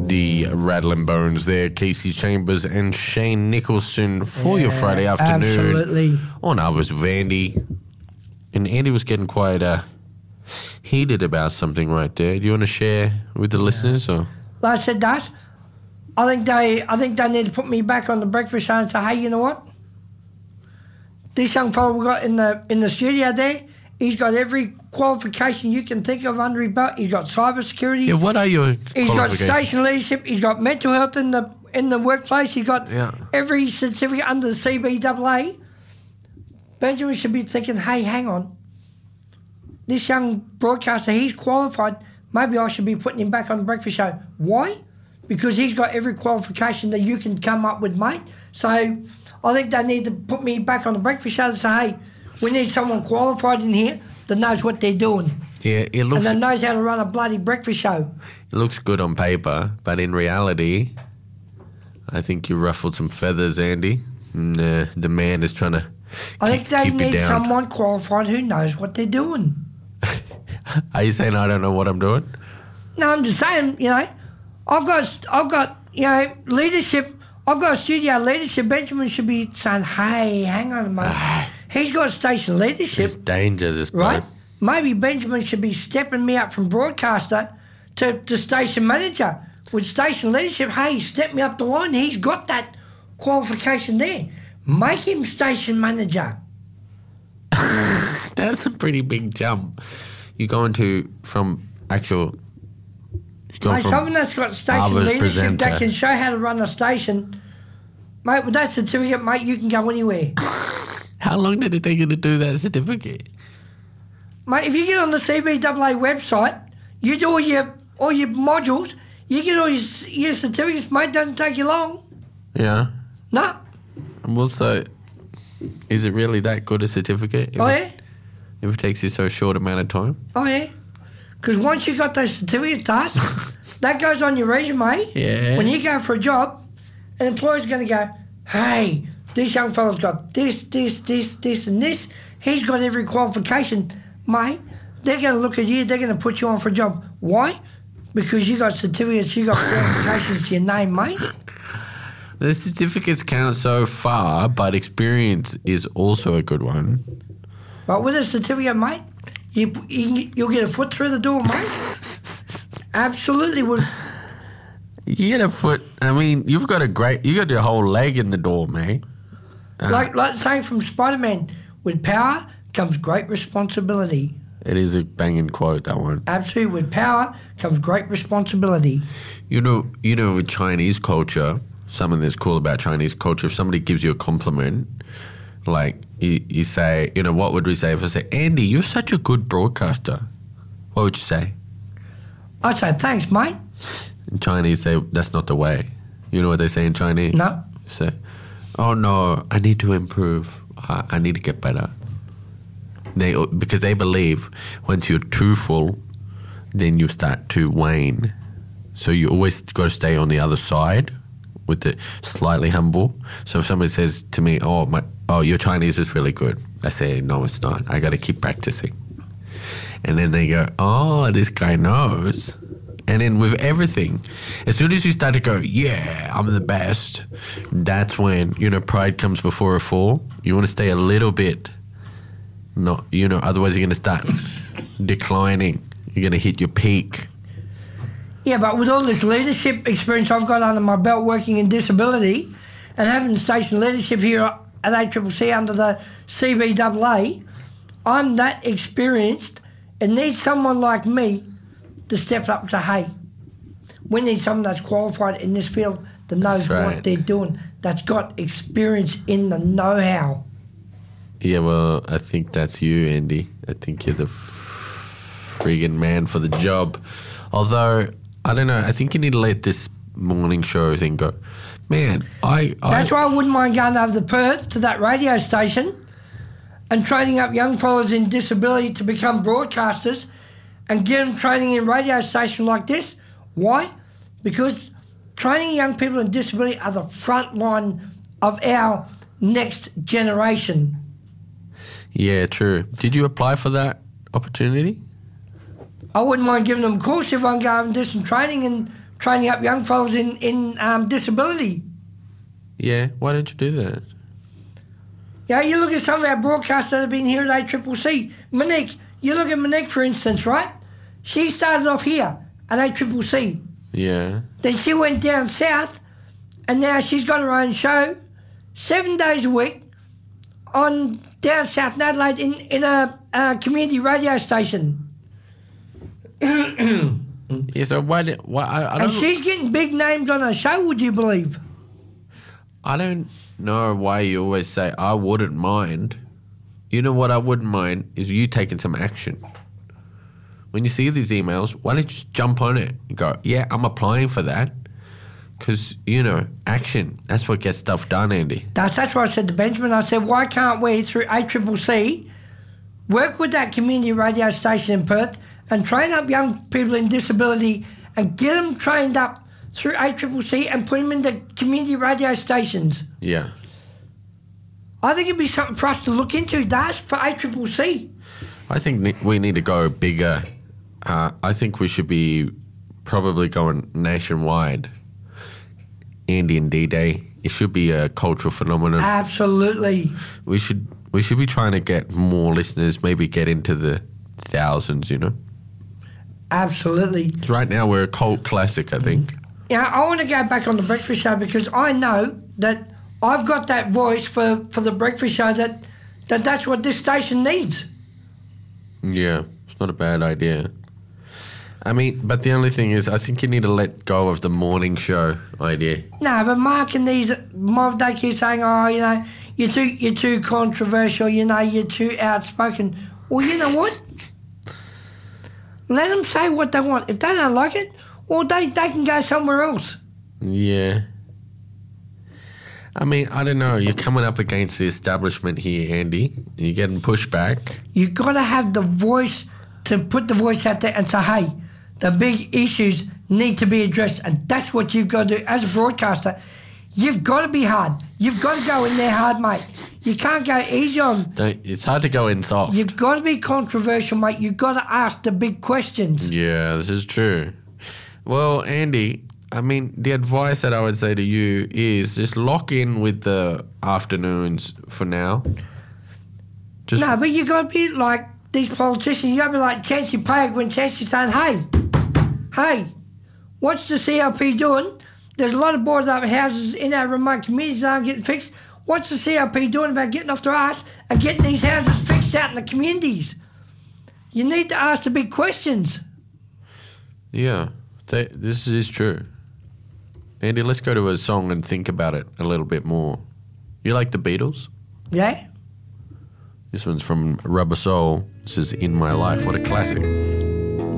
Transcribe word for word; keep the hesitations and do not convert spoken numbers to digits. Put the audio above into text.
the Rattling Bones there, Casey Chambers and Shane Nicholson for Yeah, your Friday afternoon. absolutely. On Others with Andy. And Andy was getting quite uh, heated about something right there. Do you want to share with the yeah. listeners? Or? Like I said, Das, I think they, I think they need to put me back on the breakfast show and say, hey, you know what? This young fellow we got in the in the studio there, he's got every qualification you can think of under his belt. He's got cyber security. Yeah, what are your He's got station leadership. He's got mental health in the in the workplace. He's got yeah. every certificate under the C B A A. Benjamin should be thinking, hey, hang on. This young broadcaster, he's qualified. Maybe I should be putting him back on the breakfast show. Why? Because he's got every qualification that you can come up with, mate. So I think they need to put me back on the breakfast show and say, hey, we need someone qualified in here that knows what they're doing. Yeah, it looks... And that knows how to run a bloody breakfast show. It looks good on paper, but in reality, I think you ruffled some feathers, Andy. And, uh, the man is trying to I think keep, they keep need someone qualified who knows what they're doing. Are you saying I don't know what I'm doing? No, I'm just saying, you know, I've got, I've got, you know, leadership. I've got studio leadership. Benjamin should be saying, hey, hang on a moment. He's got station leadership. There's danger, this right? bloke. Maybe Benjamin should be stepping me up from broadcaster to, to station manager. With station leadership, hey, step me up the line. He's got that qualification there. Make him station manager. That's a pretty big jump. You're going to, from actual... Mate, someone that's got station leadership presenter. That can show how to run a station. Mate, with that certificate, mate, you can go anywhere. How long did it take you to do that certificate? Mate, if you get on the C B A A website, you do all your all your modules, you get all your, your certificates, mate, doesn't take you long. Yeah? No. And also, is it really that good a certificate? Oh, it, yeah? If it takes you so short amount of time? Oh, yeah. Because once you got those certificates, Das, that goes on your resume. Yeah. When you go for a job, an employer's going to go, hey, this young fellow's got this, this, this, this, and this. He's got every qualification. Mate, they're going to look at you, they're going to put you on for a job. Why? Because you got certificates, you got qualifications to your name, mate. The certificates count so far, but experience is also a good one. But with a certificate, mate, you, you, you'll get a foot through the door, mate. Absolutely would. You get a foot. I mean, you've got a great. You got your whole leg in the door, mate. Uh, like like saying from Spider-Man, with power comes great responsibility. It is a banging quote, that one. Absolutely, with power comes great responsibility. You know, you know, with Chinese culture, something that's cool about Chinese culture. If somebody gives you a compliment, like you, you say, you know, what would we say if I say, Andy, you're such a good broadcaster? What would you say? I'd say, thanks, mate. In Chinese, they, that's not the way. You know what they say in Chinese? No. They say, oh, no, I need to improve. I, I need to get better. They Because they believe once you're too full, then you start to wane. So you always got to stay on the other side with the slightly humble. So if somebody says to me, oh, my, oh, your Chinese is really good, I say, no, it's not. I got to keep practicing. And then they go, oh, this guy knows. And then with everything, as soon as you start to go, yeah, I'm the best, that's when, you know, pride comes before a fall. You want to stay a little bit, not, you know, otherwise you're going to start declining. You're going to hit your peak. Yeah, but with all this leadership experience I've got under my belt working in disability and having station leadership here at A C C C under the C B A A, I'm that experienced. It needs someone like me to step up and say, hey, we need someone that's qualified in this field that knows right. what they're doing, that's got experience in the know-how. Yeah, well, I think that's you, Andy. I think you're the friggin' man for the job. Although, I don't know, I think you need to let this morning show thing go. Man, I... I that's why I wouldn't mind going over to Perth to that radio station and training up young fellas in disability to become broadcasters and get them training in radio station like this. Why? Because training young people in disability are the front line of our next generation. Yeah, true. Did you apply for that opportunity? I wouldn't mind giving them a course if I can go and do some training and training up young fellas in, in um, disability. Yeah, why don't you do that? Yeah, you look at some of our broadcasts that have been here at A C C C. Monique, you look at Monique, for instance, right? She started off here at A C C C. Yeah. Then she went down south, and now she's got her own show, seven days a week, on down south in Adelaide in, in a, a community radio station. Yeah, so why... Do, why I, I don't, And she's getting big names on her show, would you believe? I don't know why you always say, I wouldn't mind. You know what I wouldn't mind is you taking some action. When you see these emails, why don't you just jump on it and go, yeah, I'm applying for that. Because, you know, action, that's what gets stuff done, Andy. That's, that's what I said to Benjamin. I said, why can't we, through A C C C, work with that community radio station in Perth and train up young people in disability and get them trained up through A C C C and put them into community radio stations? Yeah. I think it'd be something for us to look into, Dash, for A C C C. I think ne- we need to go bigger. Uh, I think we should be probably going nationwide. Andy and D-Day, it should be a cultural phenomenon. Absolutely. We should we should be trying to get more listeners, maybe get into the thousands, you know? Absolutely. 'Cause right now we're a cult classic, I think. Yeah, I want to go back on the breakfast show because I know that I've got that voice for, for the breakfast show that, that that's what this station needs. Yeah, it's not a bad idea. I mean, but the only thing is, I think you need to let go of the morning show idea. No, but Mark and these mob, they keep saying, oh, you know, you're too, you're too controversial, you know, you're too outspoken. Well, you know what? Let them say what they want. If they don't like it, well, they, they can go somewhere else. Yeah. I mean, I don't know. You're coming up against the establishment here, Andy. And you're getting pushback. You've got to have the voice to put the voice out there and say, hey, the big issues need to be addressed. And that's what you've got to do as a broadcaster. You've got to be hard. You've got to go in there hard, mate. You can't go easy on. Don't, it's hard to go in soft. You've got to be controversial, mate. You've got to ask the big questions. Yeah, this is true. Well, Andy, I mean, the advice that I would say to you is just lock in with the afternoons for now. Just No, but you got to be like these politicians. You got to be like Chancey Payag when Chancey's saying, hey, hey, what's the C L P doing? There's a lot of boarded up houses in our remote communities that aren't getting fixed. What's the C L P doing about getting off their ass and getting these houses fixed out in the communities? You need to ask the big questions. Yeah, they, this is true. Andy, let's go to a song and think about it a little bit more. You like the Beatles? Yeah? This one's from Rubber Soul. This is In My Life. What a classic.